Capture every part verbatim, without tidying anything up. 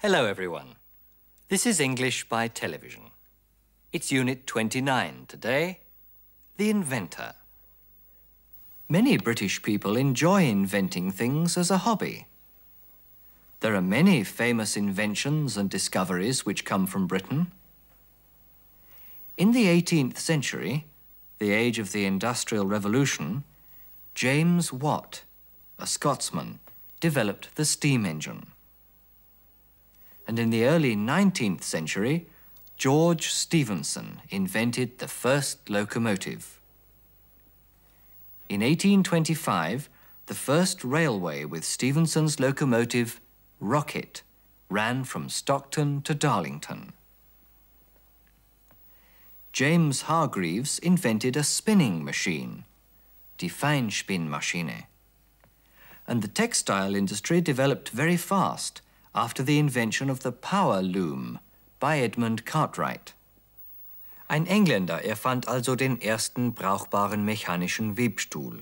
Hello, everyone. This is English by Television. It's Unit twenty-nine today, The Inventor. Many British people enjoy inventing things as a hobby. There are many famous inventions and discoveries which come from Britain. In the eighteenth century, the age of the Industrial Revolution, James Watt, a Scotsman, developed the steam engine. And in the early nineteenth century, George Stephenson invented the first locomotive. In eighteen twenty-five, the first railway with Stephenson's locomotive, Rocket, ran from Stockton to Darlington. James Hargreaves invented a spinning machine, die Feinspinnmaschine. And the textile industry developed very fast after the invention of the power loom by Edmund Cartwright. Ein Engländer erfand also den ersten brauchbaren mechanischen Webstuhl.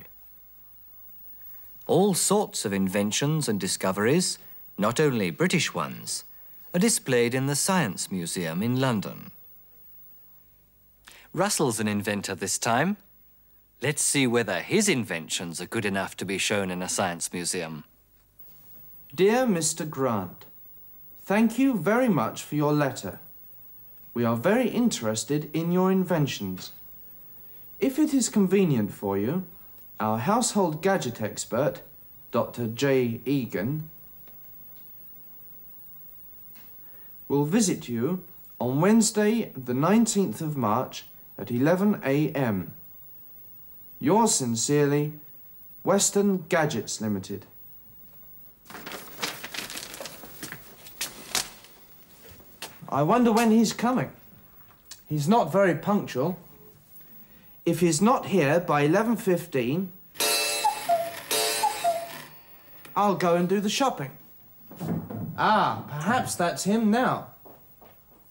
All sorts of inventions and discoveries, not only British ones, are displayed in the Science Museum in London. Russell's an inventor this time. Let's see whether his inventions are good enough to be shown in a science museum. Dear Mister Grant, thank you very much for your letter. We are very interested in your inventions. If it is convenient for you, our household gadget expert, Doctor J. Egan, will visit you on Wednesday, the nineteenth of March at eleven a m Yours sincerely, Western Gadgets Limited. I wonder when he's coming. He's not very punctual. If he's not here by eleven fifteen, I'll go and do the shopping. Ah, perhaps that's him now.